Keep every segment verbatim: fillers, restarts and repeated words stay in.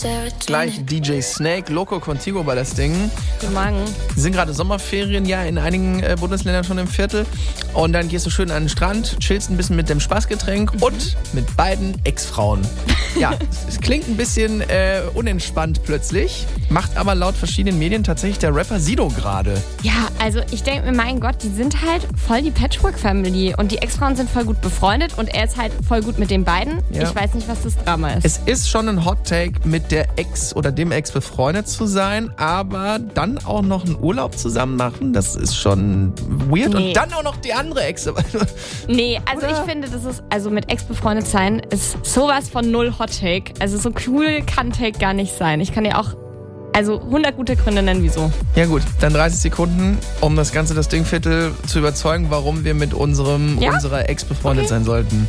Gleich D J Snake, Loco Contigo bei das Ding. Guten Morgen. Es sind gerade Sommerferien, ja, in einigen äh, Bundesländern schon im Viertel. Und dann gehst du schön an den Strand, chillst ein bisschen mit dem Spaßgetränk mhm. und mit beiden Ex-Frauen. Ja, es, es klingt ein bisschen äh, unentspannt plötzlich, macht aber laut verschiedenen Medien tatsächlich der Rapper Sido gerade. Ja, also ich denke mir, mein Gott, die sind halt voll die Patchwork-Family und die Ex-Frauen sind voll gut befreundet und er ist halt voll gut mit den beiden. Ja. Ich weiß nicht, was das Drama ist. Es ist schon ein Hot-Take, mit der Ex oder dem Ex befreundet zu sein, aber dann auch noch einen Urlaub zusammen machen, das ist schon weird. Nee. Und dann auch noch die andere Ex. Nee, also oder? Ich finde, das ist, also mit Ex befreundet sein ist sowas von null Hot-Take. Also so cool kann Take gar nicht sein. Ich kann ja auch Also hundert gute Gründe nennen, wieso. Ja gut, dann dreißig Sekunden, um das ganze das Dingviertel zu überzeugen, warum wir mit unserem ja? unserer Ex befreundet okay. sein sollten.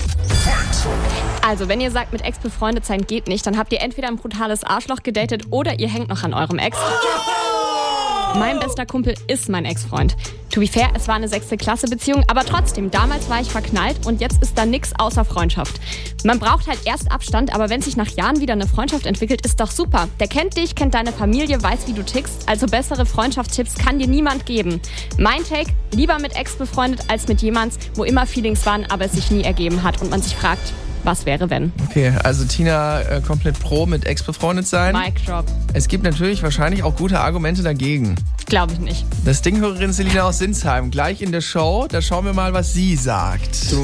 Also, wenn ihr sagt, mit Ex befreundet sein geht nicht, dann habt ihr entweder ein brutales Arschloch gedatet oder ihr hängt noch an eurem Ex. Mein bester Kumpel ist mein Ex-Freund. To be fair, es war eine sechste Klasse Beziehung, aber trotzdem, damals war ich verknallt und jetzt ist da nix außer Freundschaft. Man braucht halt erst Abstand, aber wenn sich nach Jahren wieder eine Freundschaft entwickelt, ist doch super. Der kennt dich, kennt deine Familie, weiß, wie du tickst, also bessere Freundschaftstipps kann dir niemand geben. Mein Take, lieber mit Ex befreundet als mit jemandem, wo immer Feelings waren, aber es sich nie ergeben hat und man sich fragt, was wäre, wenn? Okay, also Tina äh, komplett pro mit Ex befreundet sein. Mic drop. Es gibt natürlich wahrscheinlich auch gute Argumente dagegen. Glaube ich nicht. Das Dinghörerin Selina aus Sinsheim, gleich in der Show. Da schauen wir mal, was sie sagt.